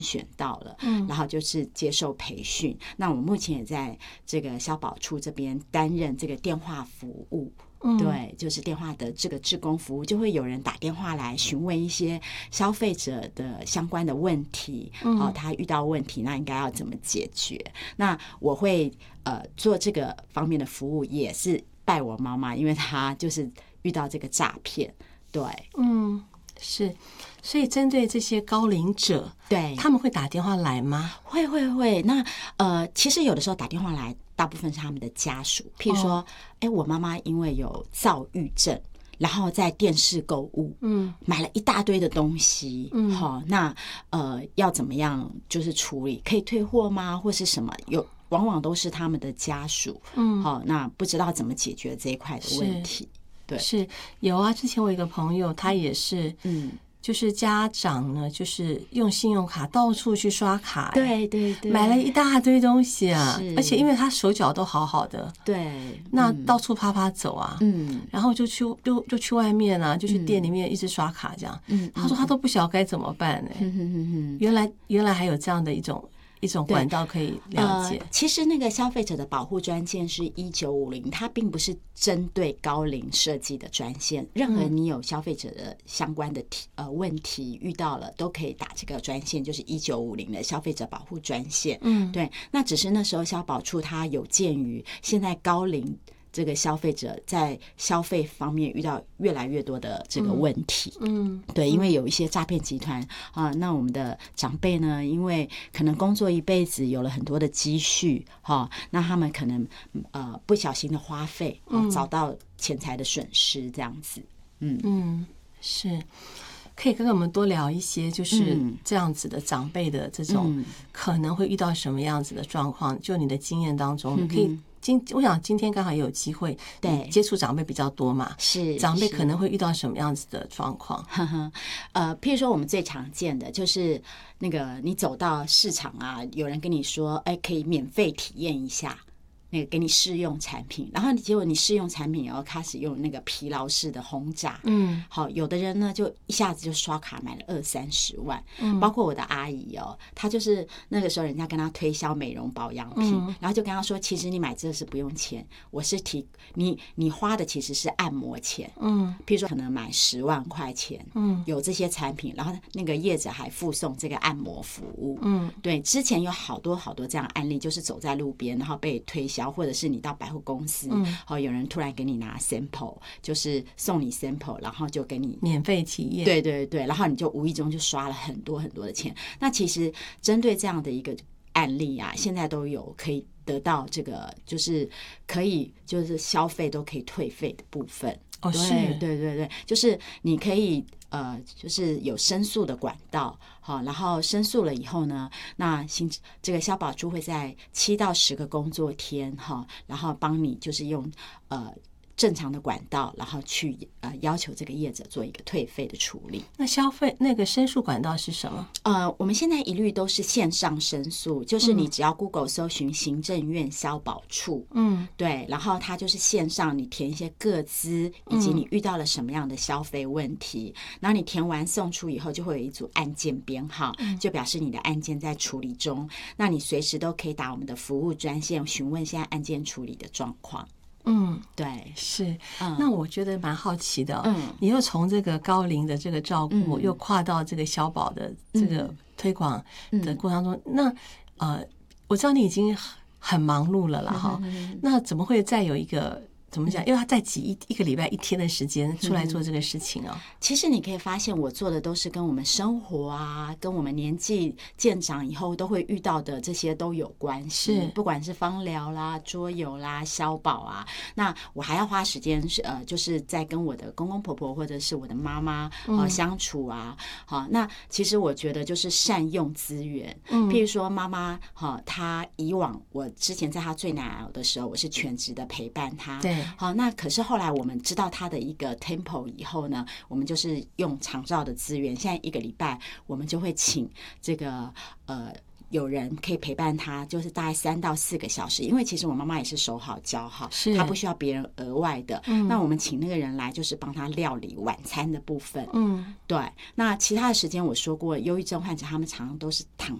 选到了，然后就是接受培训。那我目前也在这个消保处这边担任这个电话服务。对，就是电话的这个志工服务，就会有人打电话来询问一些消费者的相关的问题，他遇到问题，那应该要怎么解决？那我会做这个方面的服务，也是拜我妈妈，因为她就是遇到这个诈骗。对， 是，所以针对这些高龄者， 对， 他们会打电话来吗？ 会。那其实有的时候打电话来，大部分是他们的家属，譬如说，我妈妈因为有躁郁症，然后在电视购物，买了一大堆的东西，那要怎么样就是处理？可以退货吗？或是什么？往往都是他们的家属，那不知道怎么解决这一块的问题。对， 是有啊。之前我有一个朋友，他也是，就是家长呢，就是用信用卡到处去刷卡， 对， 买了一大堆东西啊，而且因为他手脚都好好的， 对， 那到处啪走啊，然后就去外面啊，就去店里面一直刷卡这样，他说他都不晓得该怎么办呢。原来还有这样的一种管道可以了解。 其实那个消费者的保护专线是1950，它并不是针对高龄设计的专线，任何你有消费者的相关的问题遇到了，都可以打这个专线，就是1950的消费者保护专线。对，那只是那时候消保处它有鉴于现在高龄这个消费者在消费方面遇到越来越多的这个问题，对，因为有一些诈骗集团啊，那我们的长辈呢，因为可能工作一辈子有了很多的积蓄，那他们可能不小心的花费，遭到钱财的损失，这样子， 是。可以跟我们多聊一些，就是这样子的长辈的这种可能会遇到什么样子的状况？就你的经验当中，可以我想今天刚好也有机会， 对， 接触长辈比较多嘛， 是长辈可能会遇到什么样子的状况？ 譬如说我们最常见的就是那个你走到市场啊，有人跟你说，可以免费体验一下。那个给你试用产品，然后结果你试用产品也要开始用那个疲劳式的轰炸，好，有的人呢就一下子就刷卡买了20-30万，包括我的阿姨她就是那个时候人家跟她推销美容保养品，然后就跟她说，其实你买这是不用钱，我是你花的其实是按摩钱，譬如说可能买10万块钱，有这些产品，然后那个业者还附送这个按摩服务，对，之前有好多这样案例，就是走在路边然后被推销。或者是你到百货公司，有人突然给你拿 sample， 就是送你 sample， 然后就给你免费体验， 对，然后你就无意中就刷了很多的钱。那其实针对这样的一个案例啊，现在都有可以得到这个，就是可以就是消费都可以退费的部分。 是， 对，就是你可以就是有申诉的管道，好，然后申诉了以后呢，那这个消保处会在7到10个工作天，然后帮你就是用正常的管道，然后去要求这个业者做一个退费的处理。 那那个申诉管道是什么？ 我们现在一律都是线上申诉，就是你只要 Google 搜寻行政院消保处，对，然后它就是线上，你填一些个资，以及你遇到了什么样的消费问题，然后你填完送出以后，就会有一组案件编号，就表示你的案件在处理中。那你随时都可以打我们的服务专线，询问现在案件处理的状况。对， 是。那我觉得蛮好奇的，你又从这个高龄的这个照顾，又跨到这个消保的这个推广的过程当中，那我知道你已经很忙碌了啦，哈，那怎么会再有一个？怎么讲？因为他再挤一个礼拜1天的时间出来做这个事情哦。 其实你可以发现，我做的都是跟我们生活啊，跟我们年纪渐长以后都会遇到的这些都有关系。 是， 不管是芳疗啦、桌游啦、消保啊，那我还要花时间就是在跟我的公公婆婆或者是我的妈妈相处啊。好，那其实我觉得就是善用资源。譬如说妈妈她以往我之前在她最难熬的时候，我是全职的陪伴她。 对。 好，那可是后来我们知道他的一个 tempo 以后呢，我们就是用长照的资源，现在1个礼拜我们就会请这个有人可以陪伴他，就是大概3到4个小时，因为其实我妈妈也是手好脚好，她不需要别人额外的。那我们请那个人来，就是帮他料理晚餐的部分。对。那其他的时间我说过，忧郁症患者他们常常都是躺